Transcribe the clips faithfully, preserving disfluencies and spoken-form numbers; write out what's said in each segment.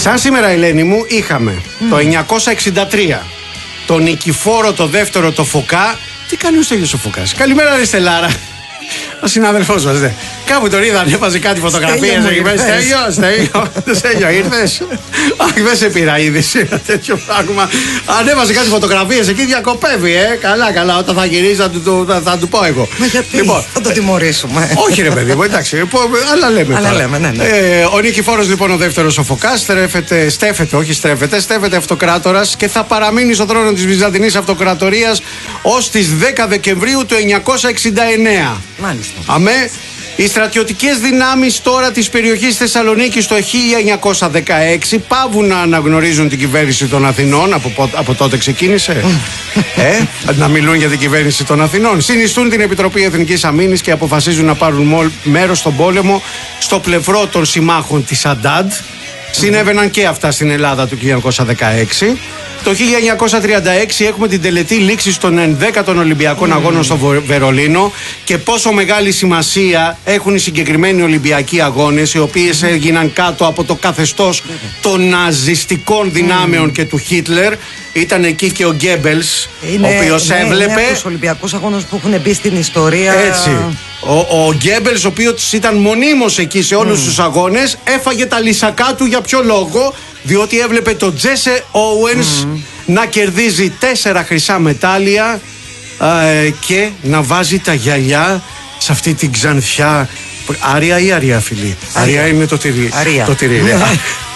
Σαν σήμερα, Ελένη μου, είχαμε mm. το εννιακόσια εξήντα τρία τον Νικηφόρο το δεύτερο το Φωκά. Τι κάνει ο Στέλιος ο Φωκάς? Καλημέρα, ρε Στελάρα. Ο συνάδελφός μας, δε. Κάπου τον είδα, ανέβαζε κάτι φωτογραφίες εκεί μέσα. Στέλιο, Στέλιο, Στέλιο, ήρθες? Αχ, δεν σε πήρα είδηση ένα τέτοιο πράγμα. Ανέβαζε κάτι φωτογραφίες εκεί, διακοπεύει, ε. Καλά, καλά, όταν θα γυρίσει θα του, θα, θα του πω εγώ. Μα γιατί, λοιπόν, θα το τιμωρήσουμε. Όχι, ρε παιδί μου, εντάξει, αλλά λέμε. Αλλά λέμε, ναι, ναι. Ε, ο Νικηφόρος, λοιπόν, ο δεύτερος ο Φωκάς, στρέφεται, στέφεται, όχι στρέφεται, στέφεται αυτοκράτορας και θα παραμείνει στον θρόνο της Βυζαντινής Αυτοκρατορίας ως τις δέκα Δεκεμβρίου του εννιακόσια εξήντα εννέα. Μάλιστα. Αμέ, οι στρατιωτικές δυνάμεις τώρα της περιοχής Θεσσαλονίκης το χίλια εννιακόσια δεκαέξι πάβουν να αναγνωρίζουν την κυβέρνηση των Αθηνών. Από, από τότε ξεκίνησε ε, να μιλούν για την κυβέρνηση των Αθηνών. Συνιστούν την Επιτροπή Εθνικής Αμήνης και αποφασίζουν να πάρουν μέρος στον πόλεμο στο πλευρό των συμμάχων της Αντάντ. Συνέβαιναν και αυτά στην Ελλάδα του χίλια εννιακόσια δεκαέξι. Το χίλια εννιακόσια τριάντα έξι έχουμε την τελετή λήξης των ενδέκατων Ολυμπιακών mm. Αγώνων στο Βερολίνο και πόσο μεγάλη σημασία έχουν οι συγκεκριμένοι Ολυμπιακοί Αγώνες, οι οποίες mm. έγιναν κάτω από το καθεστώς mm. των ναζιστικών δυνάμεων mm. και του Χίτλερ. Ήταν εκεί και ο Γκέμπελς, ο οποίος ναι, έβλεπε. Είναι από τους Ολυμπιακούς Αγώνες που έχουν μπει στην ιστορία. Έτσι. Ο, ο Γκέμπελς, ο οποίος ήταν μονίμως εκεί σε όλους mm. τους αγώνες, έφαγε τα λυσακά του για ποιο λόγο? Διότι έβλεπε τον Τζέσε Όουενς mm. να κερδίζει τέσσερα χρυσά μετάλλια ε, και να βάζει τα γυαλιά σε αυτή την ξανθιά. Άρια ή Αρία, φίλοι? Αρία είναι το τυρί. Αρία. Το τυρί, ναι.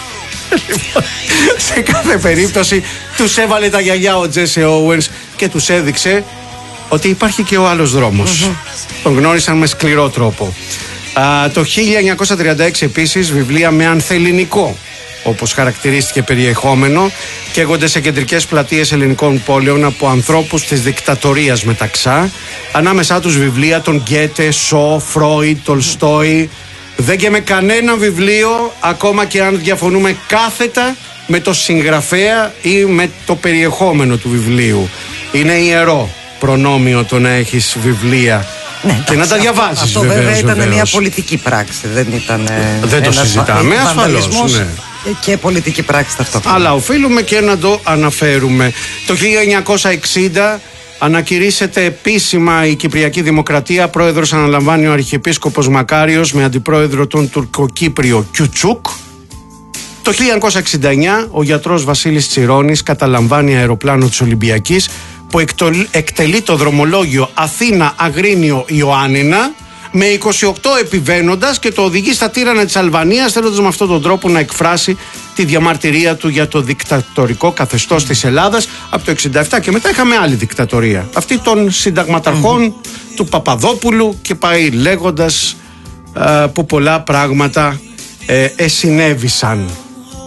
Λοιπόν, σε κάθε περίπτωση τους έβαλε τα γυαλιά ο Τζέσε Όουενς και τους έδειξε ότι υπάρχει και ο άλλος δρόμος. Mm-hmm. Τον γνώρισαν με σκληρό τρόπο. Α, το χίλια εννιακόσια τριάντα έξι επίσης βιβλία με ανθελληνικό, όπως χαρακτηρίστηκε, περιεχόμενο, καίγονται σε κεντρικές πλατείες ελληνικών πόλεων από ανθρώπους της δικτατορίας μεταξά. Ανάμεσά τους βιβλία των Γκέτε, Σο, Φρόιντ, Τολστόι. Δεν και με κανένα βιβλίο, ακόμα και αν διαφωνούμε κάθετα με το συγγραφέα ή με το περιεχόμενο του βιβλίου. Είναι ιερό προνόμιο το να έχεις βιβλία. Ναι, και να τα διαβάζεις. Αυτό βεβαίως, βέβαια ήταν βεβαίως. μια πολιτική πράξη. Δεν ήταν. Δεν το συζητάμε, ασφαλώς. Ναι. Και πολιτική πράξη ταυτόχρονα. Αλλά οφείλουμε και να το αναφέρουμε. Το χίλια εννιακόσια εξήντα ανακηρύσσεται επίσημα η Κυπριακή Δημοκρατία. Πρόεδρος αναλαμβάνει ο Αρχιεπίσκοπος Μακάριος με αντιπρόεδρο τον Τουρκοκύπριο Κιουτσούκ. Το χίλια εννιακόσια εξήντα εννέα ο γιατρός Βασίλης Τσιρώνης καταλαμβάνει αεροπλάνο της Ολυμπιακής που εκτελεί το δρομολόγιο Αθήνα-Αγρίνιο-Ιωάννινα με είκοσι οκτώ επιβαίνοντας και το οδηγεί στα τύρανα της Αλβανίας, θέλοντας με αυτόν τον τρόπο να εκφράσει τη διαμαρτυρία του για το δικτατορικό καθεστώς της Ελλάδας από το εξήντα επτά και μετά είχαμε άλλη δικτατορία, αυτή των συνταγματαρχών mm-hmm. του Παπαδόπουλου και πάει λέγοντας α, που πολλά πράγματα ε, εσυνέβησαν.